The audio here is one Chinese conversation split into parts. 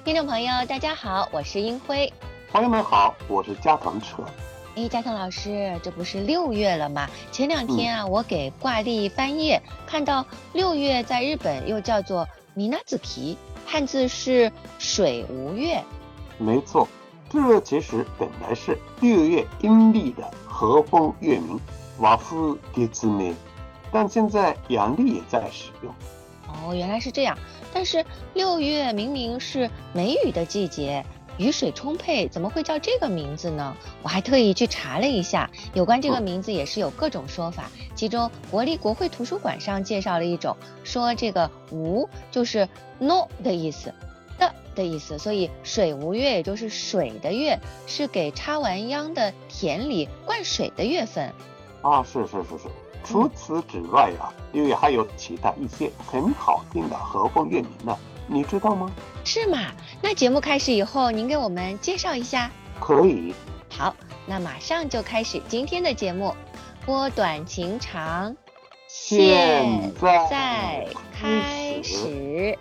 听众朋友，大家好，我是英辉。 朋友们好，我是加藤彻。 加藤老师，这不是6月了吗？前2天啊，我给挂历翻页，看到6月在日本又叫做Minazuki，汉字是水无月。 没错，这其实本来是6月阴历的和风月名瓦夫迭兹内，但现在阳历也在使用。 哦，原来是这样。但是6月明明是梅雨的季节，雨水充沛，怎么会叫这个名字呢？我还特意去查了一下，有关这个名字也是有各种说法。其中国立国会图书馆上介绍了一种，说这个无就是 no 的意思，的意思，所以水无月也就是水的月，是给插完秧的田里灌水的月份。 是。除此之外6月还有其他一些很好听的和风月名呢，你知道吗？ 是吗？那节目开始以后，您给我们介绍一下。 可以。 好，那马上就开始今天的节目，拨短情长， 现在开始。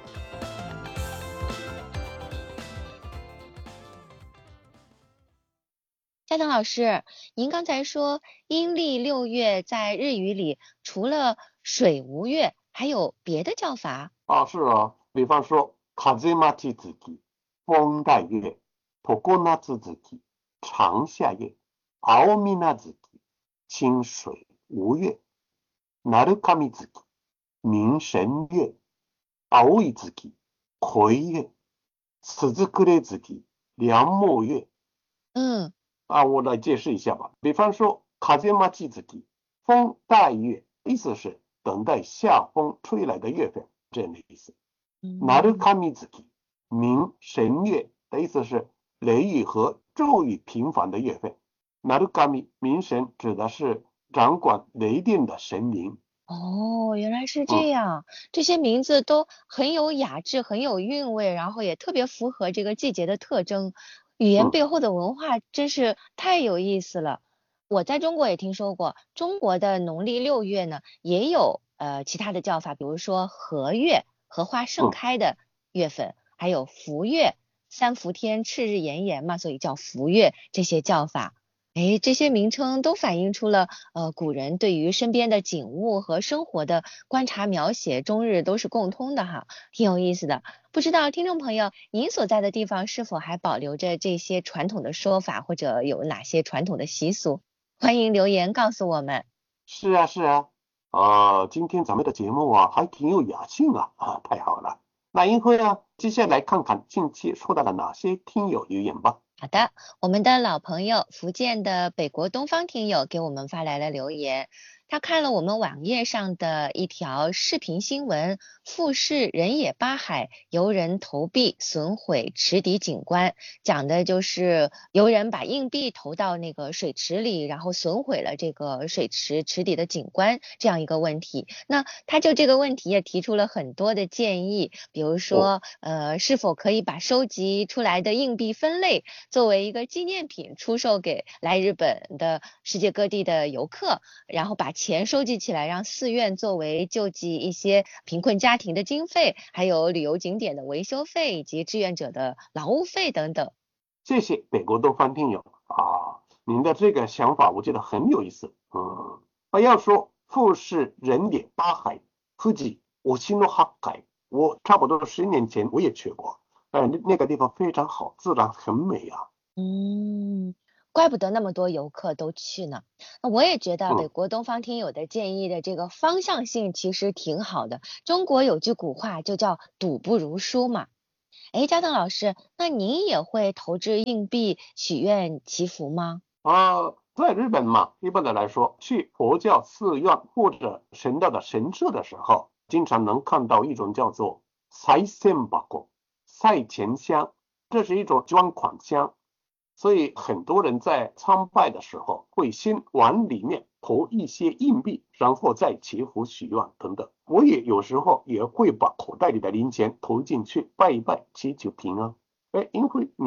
加藤老师，您刚才说阴历6月在日语里除了水无月，还有别的叫法？ 是比方说風待月、风带月、常夏月、长夏月、青水月、清水无月、鳴神月、明神月、青い月、葵月、鈴暮月、梁末月。我来解释一下吧。比方说風待月、风带月，意思是等待夏风吹来的月份，这样的意思。鳴神月、明神月的意思是雷雨和骤雨频繁的月份。鳴神明神指的是掌管雷电的神明。 原来是这样。这些名字都很有雅致，很有韵味，然后也特别符合这个季节的特征。语言背后的文化真是太有意思了。我在中国也听说过，中国的农历6月呢，也有其他的叫法，比如说荷月，荷花盛开的月份，还有伏月，三伏天赤日炎炎嘛，所以叫伏月，这些叫法。这些名称都反映出了古人对于身边的景物和生活的观察描写，中日都是共通的哈，挺有意思的。不知道听众朋友，您所在的地方是否还保留着这些传统的说法，或者有哪些传统的习俗？欢迎留言告诉我们。 是啊，今天咱们的节目还挺有雅兴太好了。那英辉接下来看看近期收到了哪些听友留言吧。 好的，我们的老朋友福建的北国东方听友给我们发来了留言，他看了我们网页上的一条视频新闻，富士人野八海游人投币损毁池底景观，讲的就是游人把硬币投到那个水池里，然后损毁了这个水池底的景观这样一个问题。那他就这个问题也提出了很多的建议，比如说是否可以把收集出来的硬币分类，作为一个纪念品出售给来日本的世界各地的游客，然后把钱收集起来，让寺院作为救济一些贫困家庭的经费，还有旅游景点的维修费以及志愿者的劳务费等等。 谢谢北国东方听友您的这个想法我觉得很有意思。要说富士人野八海富士吉の八海，我差不多10年前我也去过，那个地方非常好，自然很美怪不得那么多游客都去呢。那我也觉得北国东方听友的建议的这个方向性其实挺好的。中国有句古话就叫赌不如输嘛。加藤老师，那您也会投掷硬币许愿祈福吗？ 在日本嘛，一般的来说，去佛教寺院或者神道的神社的时候，经常能看到一种叫做赛銭箱、赛钱箱，这是一种捐款箱。所以很多人在参拜的时候会先往里面投一些硬币，然后再祈福许愿等等。我也有时候也会把口袋里的零钱投进去拜一拜，祈求平安。英辉，你呢？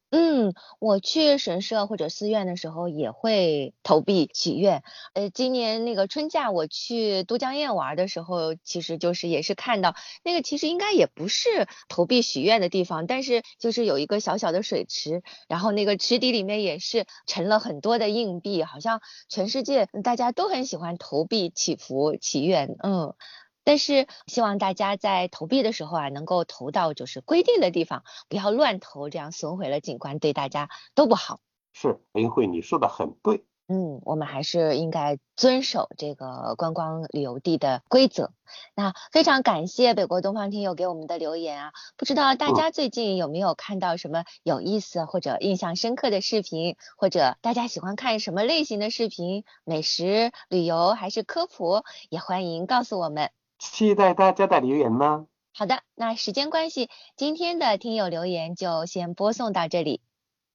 我去神社或者寺院的时候也会投币许愿。今年那个春假我去都江堰玩的时候，其实就是也是看到那个其实应该也不是投币许愿的地方，但是就是有一个小小的水池，然后那个池底里面也是盛了很多的硬币，好像全世界大家都很喜欢投币祈福祈愿。但是希望大家在投币的时候啊，能够投到就是规定的地方，不要乱投，这样损毁了景观，对大家都不好。 是，林慧，你说的很对。 我们还是应该遵守这个观光旅游地的规则。那非常感谢北国东方听友给我们的留言啊，不知道大嗯家最近有没有看到什么有意思或者印象深刻的视频，或者大家喜欢看什么类型的视频，美食、旅游还是科普，也欢迎告诉我们。 期待大家的留言呢。 好的，那时间关系，今天的听友留言就先播送到这里。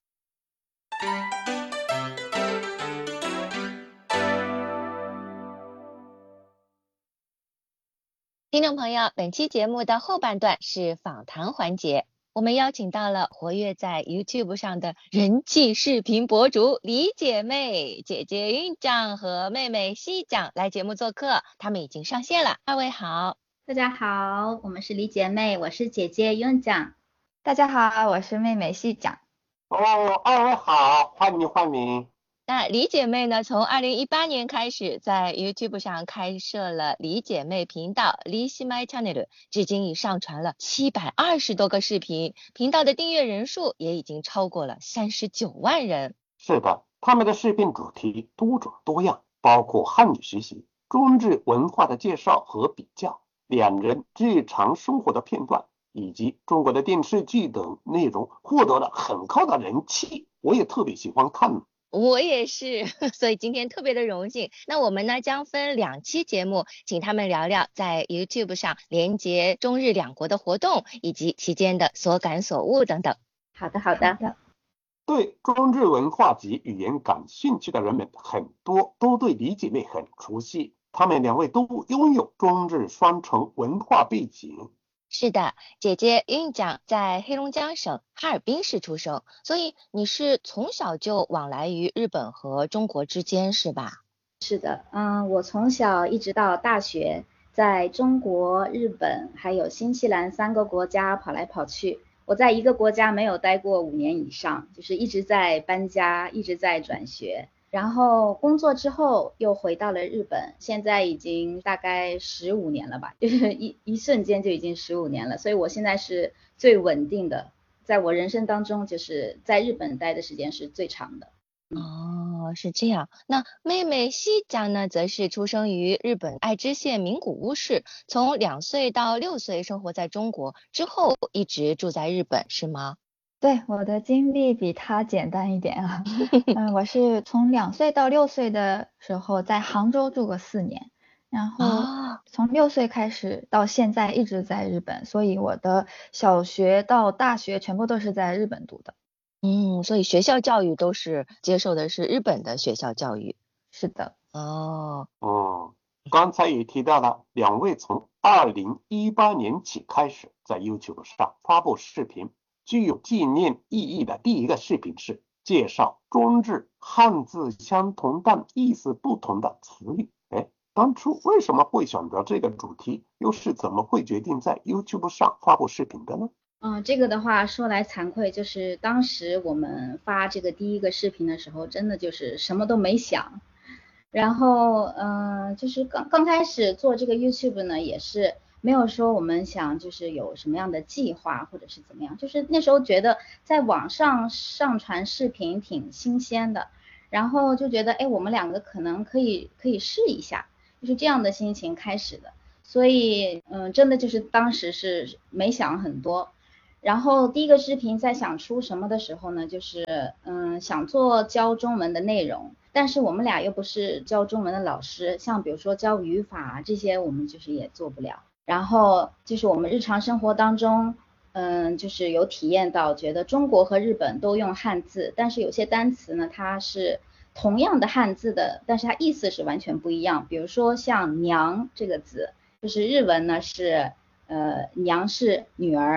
听众朋友，本期节目的后半段是访谈环节，我们邀请到了活跃在 YouTube 上的人气视频博主李姐妹、姐姐韵酱和妹妹西酱来节目做客，他们已经上线了。二位好。 大家好，我们是李姐妹，我是姐姐윤장。 大家好，我是妹妹细讲。 二位好，欢迎欢迎。 那李姐妹呢，从2018年开始在 YouTube 上开设了李姐妹频道 Li姉妹 Channel， 至今已上传了720多个视频，频道的订阅人数也已经超过了39万人。 是的，他们的视频主题多种多样，包括汉语学习、中日文化的介绍和比较，两人日常生活的片段，以及中国的电视剧等内容，获得了很高的人气。我也特别喜欢看。 我也是，所以今天特别的荣幸。那我们呢将分2期节目，请他们聊聊在 YouTube 上连接中日两国的活动，以及期间的所感所悟等等。 好的，好的。 对中日文化及语言感兴趣的人们，很多都对李姐妹很熟悉。她们两位都拥有中日双重文化背景。 是的，姐姐韵酱在黑龙江省哈尔滨市出生，所以你是从小就往来于日本和中国之间是吧？ 是的，我从小一直到大学，在中国、日本还有新西兰3个国家跑来跑去。我在一个国家没有待过5年以上，就是一直在搬家，一直在转学。然后工作之后又回到了日本，现在已经大概15年了吧，就是一瞬间就已经15年了，所以我现在是最稳定的，在我人生当中就是在日本待的时间是最长的。 是这样。那妹妹西酱呢，则是出生于日本爱知县名古屋市，从2岁到6岁生活在中国，之后一直住在日本，是吗？ 对，我的经历比他简单一点啊。我是从2岁到6岁的时候在杭州住过4年，然后从6岁开始到现在一直在日本，所以我的小学到大学全部都是在日本读的。 所以学校教育都是接受的是日本的学校教育。 是的。 刚才也提到了，两位从2018年起开始在 YouTube 上发布视频。具有纪念意义的第一个视频是介绍中日汉字相同但意思不同的词语。当初为什么会选择这个主题，又是怎么会决定在 YouTube 上发布视频的呢？ 这个的话说来惭愧，就是当时我们发这个第一个视频的时候，真的就是什么都没想。然后就是刚开始做这个 YouTube 呢，也是没有说我们想就是有什么样的计划或者是怎么样，就是那时候觉得在网上上传视频挺新鲜的，然后就觉得我们2个可能可以试一下，就是这样的心情开始的。所以真的就是当时是没想很多。然后第一个视频在想出什么的时候呢，就是想做教中文的内容，但是我们俩又不是教中文的老师，像比如说教语法这些我们就是也做不了。然后就是我们日常生活当中就是有体验到，觉得中国和日本都用汉字，但是有些单词呢它是同样的汉字的，但是它意思是完全不一样。比如说像娘这个字，就是日文呢是娘是女儿，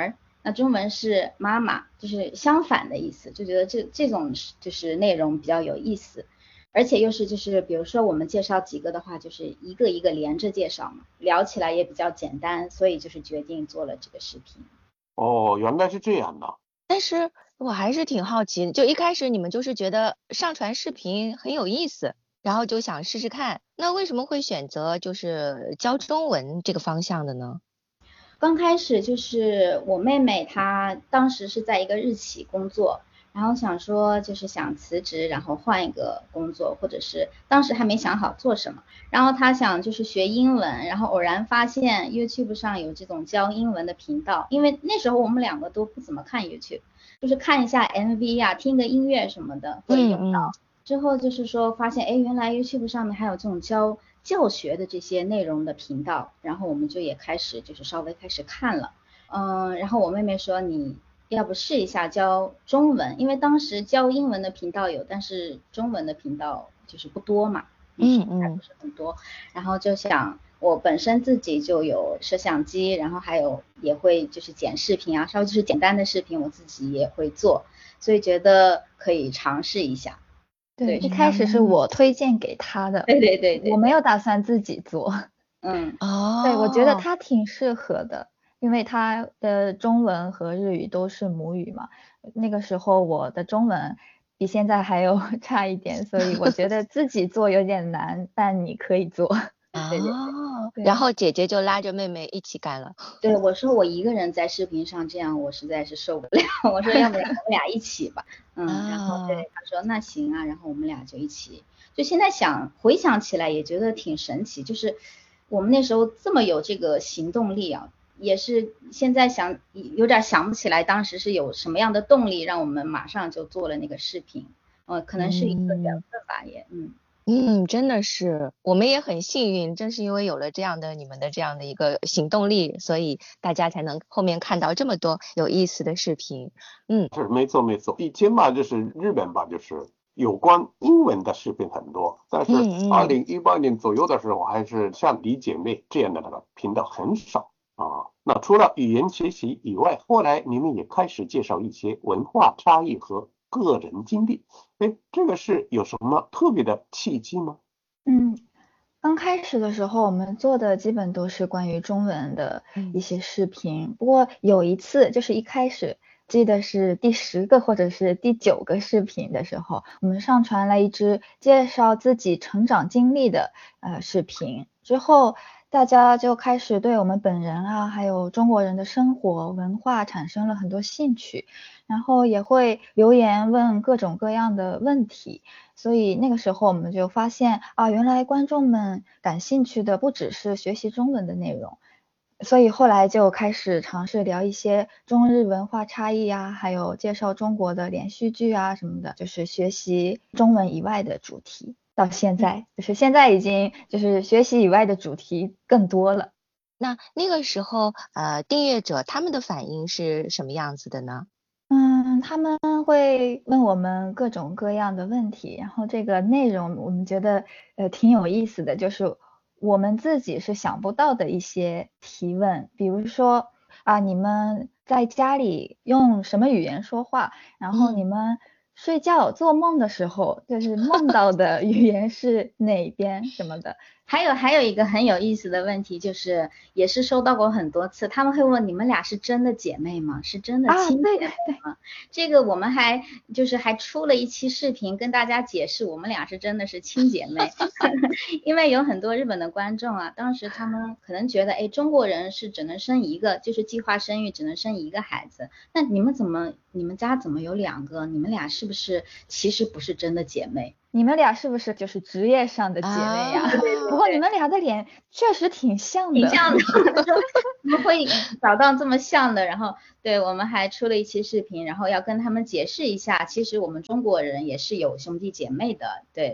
那中文是妈妈，就是相反的意思，就觉得这种就是内容比较有意思，而且又是就是比如说我们介绍几个的话，就是一个一个连着介绍嘛，聊起来也比较简单，所以就是决定做了这个视频。 哦，原来是这样的。 但是我还是挺好奇，就一开始你们就是觉得上传视频很有意思，然后就想试试看，那为什么会选择就是教中文这个方向的呢？ 刚开始就是我妹妹她当时是在一个日企工作，然后想说就是想辞职，然后换一个工作，或者是当时还没想好做什么，然后她想就是学英文，然后偶然发现 YouTube 上有这种教英文的频道，因为那时候我们两个都不怎么看 YouTube， 就是看一下 MV 啊，听个音乐什么的会用到。之后就是说发现，哎，原来 YouTube 上面还有这种教学的这些内容的频道，然后我们就也开始就是稍微开始看了，然后我妹妹说你要不试一下教中文，因为当时教英文的频道有，但是中文的频道就是不多嘛，还不是很多，然后就想我本身自己就有摄像机，然后还有也会就是剪视频啊，稍微就是简单的视频我自己也会做，所以觉得可以尝试一下。 对，一开始是我推荐给他的， 对， 我没有打算自己做。对，我觉得他挺适合的，因为他的中文和日语都是母语嘛。那个时候我的中文比现在还有差一点，所以我觉得自己做有点难，但你可以做。 对，然后姐姐就拉着妹妹一起干了。 对，我说我一个人在视频上这样我实在是受不了，我说要不然我们俩一起吧。然后对他说那行啊，然后我们俩就一起，就现在回想起来也觉得挺神奇，就是我们那时候这么有这个行动力啊，也是现在有点想不起来当时是有什么样的动力让我们马上就做了那个视频，可能是一个缘分吧也。 真的是，我们也很幸运，正是因为有了你们的这样的一个行动力，所以大家才能后面看到这么多有意思的视频。 是没错。以前吧，就是日本吧，就是有关英文的视频很多，但是2018年左右的时候，还是像李姐妹这样的那个频道很少啊。那除了语言学习以外，后来你们也开始介绍一些文化差异和个人经历，这个是有什么特别的契机吗？ 刚开始的时候我们做的基本都是关于中文的一些视频，不过有一次就是一开始记得是第10个或者是第9个视频的时候，我们上传了一支介绍自己成长经历的视频，之后大家就开始对我们本人啊还有中国人的生活文化产生了很多兴趣，然后也会留言问各种各样的问题，所以那个时候我们就发现啊，原来观众们感兴趣的不只是学习中文的内容，所以后来就开始尝试聊一些中日文化差异啊，还有介绍中国的连续剧啊什么的，就是学习中文以外的主题。到现在就是现在已经就是学习以外的主题更多了。 那个时候订阅者他们的反应是什么样子的呢？ 他们会问我们各种各样的问题，然后这个内容我们觉得挺有意思的，就是我们自己是想不到的一些提问，比如说你们在家里用什么语言说话，然后你们睡觉做梦的时候就是梦到的语言是哪边什么的。 还有一个很有意思的问题，就是也是收到过很多次，他们会问你们俩是真的姐妹吗？是真的亲姐妹吗？这个我们还出了一期视频跟大家解释，我们俩是真的是亲姐妹。因为有很多日本的观众啊，当时他们可能觉得，中国人是只能生一个，就是计划生育只能生一个孩子，那你们家怎么有2个？你们俩是不是其实不是真的姐妹？ 你们俩是不是就是职业上的姐妹呀？不过你们俩的脸确实挺像的。 我们会找到这么像的，然后对我们还出了一期视频，然后要跟他们解释一下，其实我们中国人也是有兄弟姐妹的，对，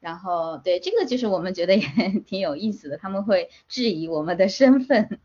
然后对这个就是我们觉得也挺有意思的，他们会质疑我们的身份。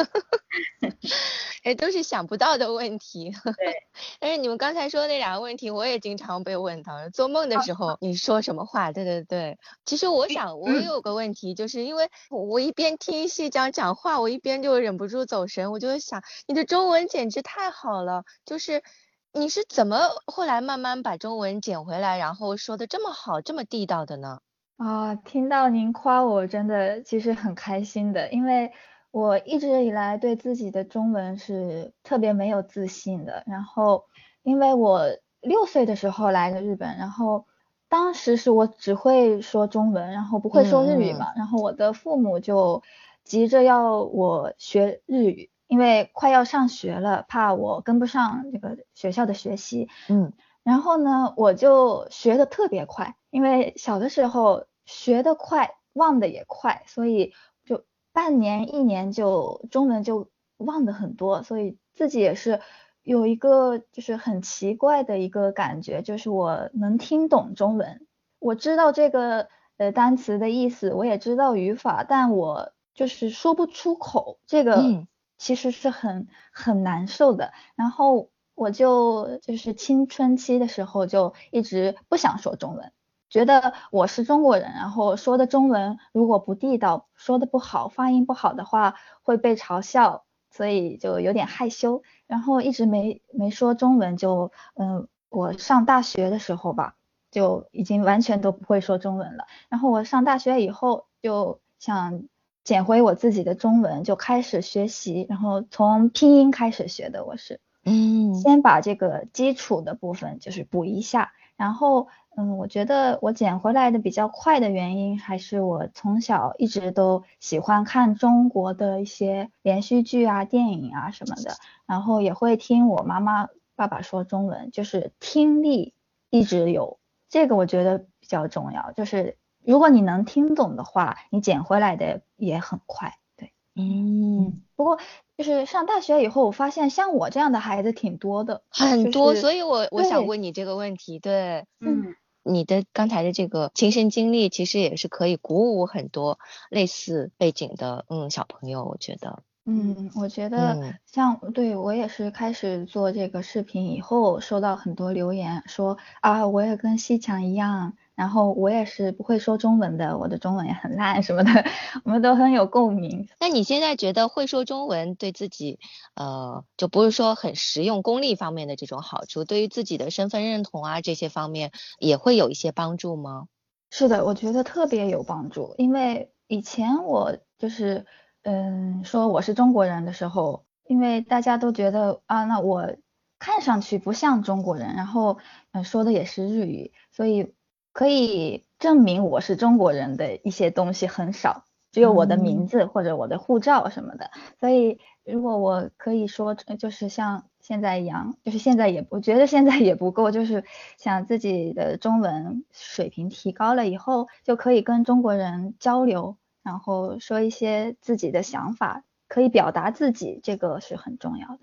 哎，都是想不到的问题。 对， 但是你们刚才说的那2个问题，我也经常被问到。做梦的时候你说什么话？对对对。其实我想，我有个问题，就是因为我一边听西江讲话，我一边就忍不住走神。我就想，你的中文简直太好了，就是你是怎么后来慢慢把中文捡回来，然后说的这么好，这么地道的呢？ 听到您夸我，真的其实很开心的，因为我一直以来对自己的中文是特别没有自信的。然后，因为我6岁的时候来的日本，然后当时是我只会说中文，然后不会说日语嘛，然后我的父母就急着要我学日语，因为快要上学了，怕我跟不上这个学校的学习。然后呢，我就学得特别快，因为小的时候学得快，忘得也快，所以就半年1年就中文就忘得很多，所以自己也是有一个就是很奇怪的一个感觉，就是我能听懂中文，我知道这个单词的意思，我也知道语法，但我就是说不出口，这个其实是很难受的。然后我就是青春期的时候就一直不想说中文，觉得我是中国人，然后说的中文如果不地道，说的不好，发音不好的话会被嘲笑，所以就有点害羞，然后一直没说中文。就我上大学的时候吧，就已经完全都不会说中文了。然后我上大学以后就想捡回我自己的中文，就开始学习，然后从拼音开始学的。我是先把这个基础的部分就是补一下，然后我觉得我捡回来的比较快的原因还是我从小一直都喜欢看中国的一些连续剧啊、电影啊什么的，然后也会听我妈妈爸爸说中文，就是听力一直有，这个我觉得比较重要，就是如果你能听懂的话，你捡回来的也很快。对，不过就是上大学以后，我发现像我这样的孩子挺多的， 很多， 就是所以我想问你这个问题。对，你的刚才的这个亲身经历，其实也是可以鼓舞很多类似背景的小朋友，我觉得。 我觉得对我也是开始做这个视频以后，收到很多留言说我也跟西强一样，然后我也是不会说中文的，我的中文也很烂什么的，我们都很有共鸣。 那你现在觉得会说中文对自己就不是说很实用功利方面的这种好处，对于自己的身份认同啊这些方面也会有一些帮助吗？ 是的，我觉得特别有帮助，因为以前我就是说我是中国人的时候，因为大家都觉得那我看上去不像中国人，然后说的也是日语，所以可以证明我是中国人的一些东西很少，只有我的名字或者我的护照什么的。所以如果我可以说就是像现在一样，就是我觉得现在也不够，就是想自己的中文水平提高了以后，就可以跟中国人交流，然后说一些自己的想法，可以表达自己，这个是很重要的。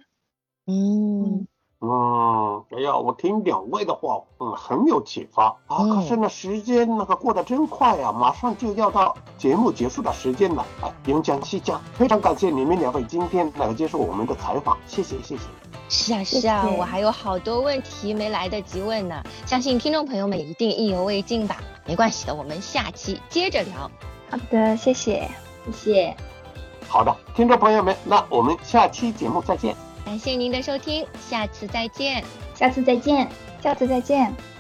哎呀，我听2位的话，很有启发可是呢，时间过得真快啊，马上就要到节目结束的时间了。永江、西江，非常感谢你们2位今天来接受我们的采访，谢谢。 是啊，我还有好多问题没来得及问呢，相信听众朋友们一定意犹未尽吧。没关系的，我们下期接着聊。 好的，谢谢。 好的，听众朋友们，那我们下期节目再见。 感谢您的收听，下次再见。 下次再见。